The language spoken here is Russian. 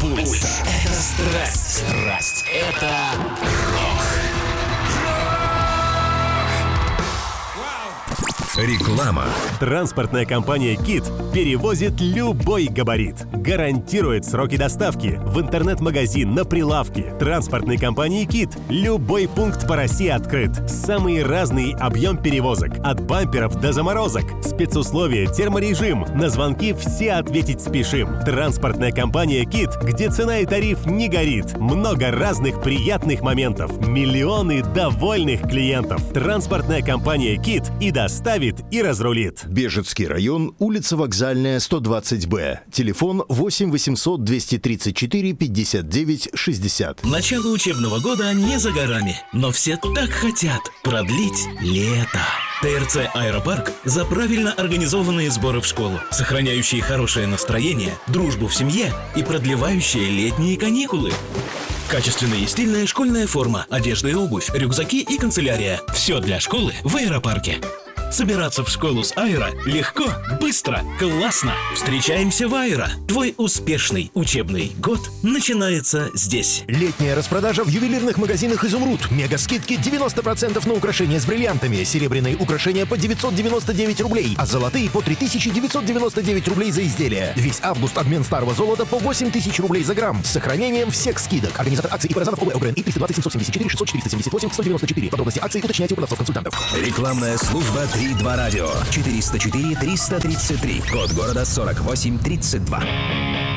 Пульс. Это страсть. Страсть. Это рок. Реклама. Транспортная компания «Кит» перевозит любой габарит. Гарантирует сроки доставки в интернет-магазин, на прилавке. Транспортной компании «Кит» любой пункт по России открыт. Самый разный объем перевозок. От бамперов до заморозок. Спецусловия, терморежим. На звонки все ответить спешим. Транспортная компания «Кит», где цена и тариф не горит. Много разных приятных моментов. Миллионы довольных клиентов. Транспортная компания «Кит» и доставит, и разрулит. Бежецкий район, улица Вокзальная, 120Б. Телефон 8 800 234 59 60. Начало учебного года не за горами, но все так хотят продлить лето. ТРЦ «Аэропарк» за правильно организованные сборы в школу, сохраняющие хорошее настроение, дружбу в семье и продлевающие летние каникулы. Качественная и стильная школьная форма, одежда и обувь, рюкзаки и канцелярия. Все для школы в «Аэропарке». Собираться в школу с Аэро легко, быстро, классно. Встречаемся в Аэро. Твой успешный учебный год начинается здесь. Летняя распродажа в ювелирных магазинах «Изумруд». Мега-скидки 90% на украшения с бриллиантами. Серебряные украшения по 999 рублей, а золотые по 3999 рублей за изделие. Весь август обмен старого золота по 8000 рублей за грамм. С сохранением всех скидок. Организатор акций и паразанов ОБ ОГРН и 320 774 600 478 194. Подробности акций уточняйте у продавцов-консультантов. Рекламная служба 3-2 радио. 404 333. Код города 4832.